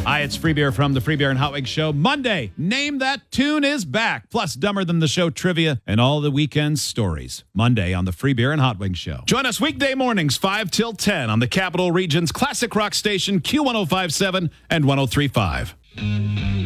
Hi, it's Free Beer from the Free Beer and Hot Wings Show. Monday, Name That Tune is back. Plus, Dumber Than the Show trivia and all the weekend stories. Monday on the Free Beer and Hot Wings Show. Join us weekday mornings 5 till 10 on the Capital Region's classic rock station Q1057 and 1035.